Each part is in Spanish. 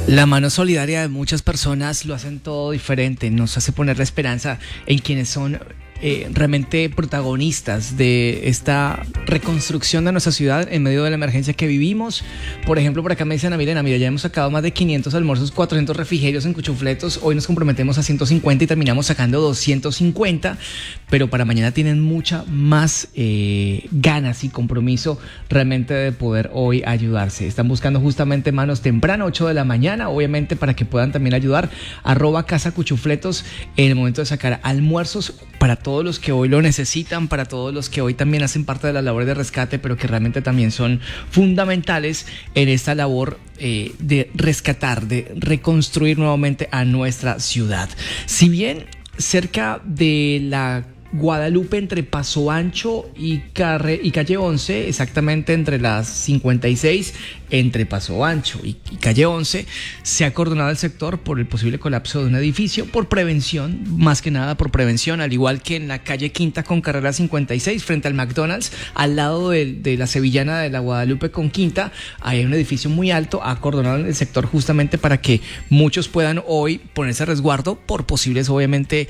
La mano solidaria de muchas personas lo hacen todo diferente, nos hace poner la esperanza en quienes son realmente protagonistas de esta reconstrucción de nuestra ciudad en medio de la emergencia que vivimos. Por ejemplo, por acá me dicen, mira, ya hemos sacado más de 500 almuerzos, 400 refrigerios en Cuchufletos, hoy nos comprometemos a 150 y terminamos sacando 250, pero para mañana tienen mucha más ganas y compromiso realmente de poder hoy ayudarse. Están buscando justamente manos temprano, 8 de la mañana, obviamente para que puedan también ayudar. @Casa Cuchufletos en el momento de sacar almuerzos para todos los que hoy lo necesitan, para todos los que hoy también hacen parte de la labor de rescate, pero que realmente también son fundamentales en esta labor de rescatar, de reconstruir nuevamente a nuestra ciudad. Si bien cerca de la Guadalupe, entre Paso Ancho y calle 11, exactamente entre las 56, entre Paso Ancho y calle 11, se ha acordonado el sector por el posible colapso de un edificio, por prevención, más que nada por prevención, al igual que en la calle Quinta con carrera 56, frente al McDonald's, al lado de la Sevillana de la Guadalupe con Quinta, hay un edificio muy alto, ha acordonado el sector justamente para que muchos puedan hoy ponerse a resguardo por posibles, obviamente,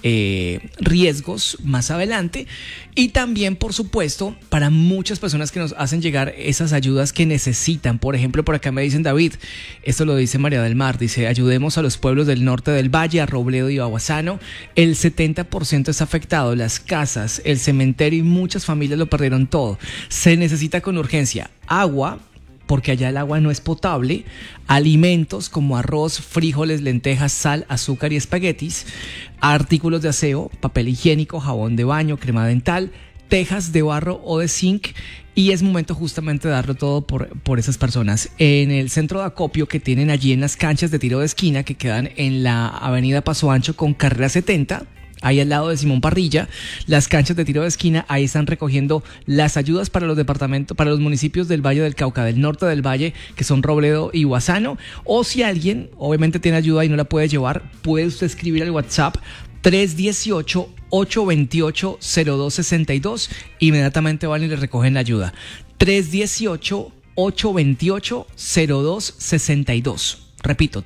riesgos más adelante, y también, por supuesto, para muchas personas que nos hacen llegar esas ayudas que necesitan. Por ejemplo, por acá me dicen, David, esto lo dice María del Mar, dice: ayudemos a los pueblos del norte del valle, a Robledo y Baguazano. El 70% está afectado, las casas, el cementerio y muchas familias lo perdieron todo. Se necesita con urgencia agua, porque allá el agua no es potable, alimentos como arroz, frijoles, lentejas, sal, azúcar y espaguetis, artículos de aseo, papel higiénico, jabón de baño, crema dental, tejas de barro o de zinc, y es momento justamente de darlo todo por esas personas. En el centro de acopio que tienen allí en las canchas de tiro de esquina que quedan en la avenida Paso Ancho con carrera 70, ahí al lado de Simón Parrilla, las canchas de tiro de esquina, ahí están recogiendo las ayudas para los departamentos, para los municipios del Valle del Cauca, del norte del Valle, que son Robledo y Baguazano. O si alguien obviamente tiene ayuda y no la puede llevar, puede usted escribir al WhatsApp 318-828-0262, inmediatamente van y le recogen la ayuda. 318-828-0262. Repito,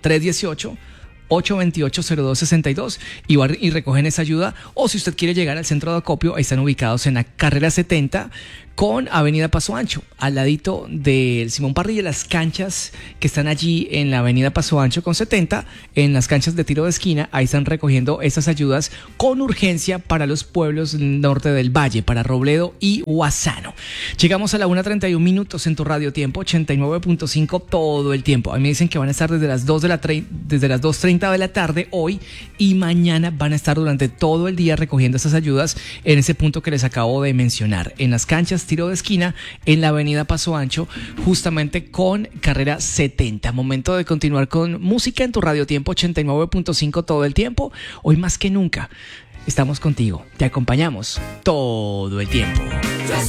318-828-0262 y recogen esa ayuda. O si usted quiere llegar al centro de acopio, ahí están ubicados en la carrera 70 con avenida Paso Ancho, al ladito del Simón Parrilla, las canchas que están allí en la avenida Paso Ancho con 70, en las canchas de tiro de esquina, ahí están recogiendo esas ayudas con urgencia para los pueblos norte del valle, para Robledo y Baguazano. Llegamos a la 1:31 en tu radio tiempo, 89.5 todo el tiempo. A mí me dicen que van a estar desde las 2:30 de la tarde hoy, y mañana van a estar durante todo el día recogiendo esas ayudas en ese punto que les acabo de mencionar, en las canchas tiro de esquina, en la avenida Paso Ancho, justamente con carrera 70. Momento de continuar con música en tu radio tiempo, 89.5 todo el tiempo. Hoy más que nunca estamos contigo, te acompañamos todo el tiempo.